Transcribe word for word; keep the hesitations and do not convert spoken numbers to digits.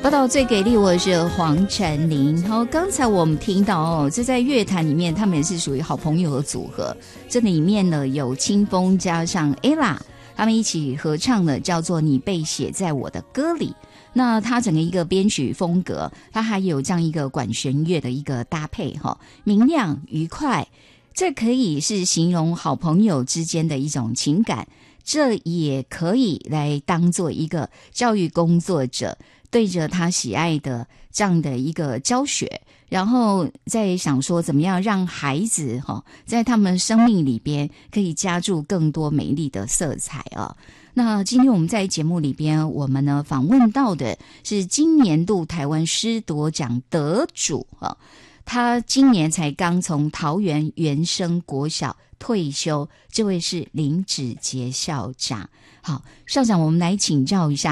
报道最给力，我是黄晨林。好，刚才我们听到哦，这在乐坛里面，他们也是属于好朋友的组合。这里面呢有清风加上 Ella， 他们一起合唱的叫做《你被写在我的歌里》。那它整个一个编曲风格，它还有这样一个管弦乐的一个搭配哈，明亮愉快，这可以是形容好朋友之间的一种情感。这也可以来当做一个教育工作者对着他喜爱的这样的一个教学，然后再想说怎么样让孩子、哦、在他们生命里边可以加注更多美丽的色彩啊。那今天我们在节目里边，我们呢访问到的是今年度台湾诗铎奖得主啊，他今年才刚从桃园原生国小退休，这位是林子杰校长。好，校长，我们来请教一下。